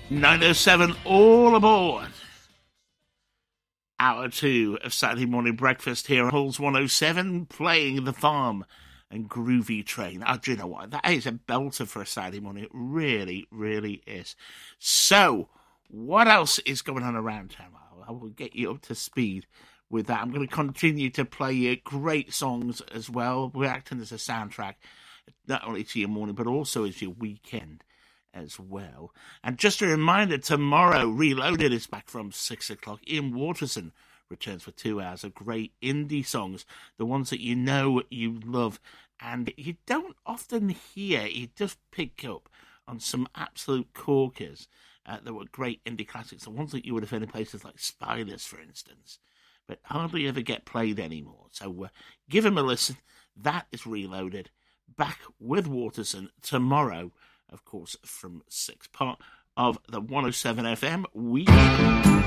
9:07, all aboard. Hour 2 of Saturday morning breakfast here on Halls 107, playing The Farm and Groovy Train. Oh, do you know what? That is a belter for a Saturday morning. It really, really is. So, what else is going on around town? I will get you up to speed with that. I'm going to continue to play great songs as well. We're acting as a soundtrack, not only to your morning, but also as your weekend as well. And just a reminder, tomorrow Reloaded is back from 6 o'clock. Ian Waterson returns for 2 hours of great indie songs, the ones that you know you love and you don't often hear. You just pick up on some absolute corkers that were great indie classics, the ones that you would have heard in places like Spiders, for instance, but hardly ever get played anymore. So give him a listen. That is Reloaded, back with Waterson tomorrow, of course, from 6, part of the 107 FM weekend.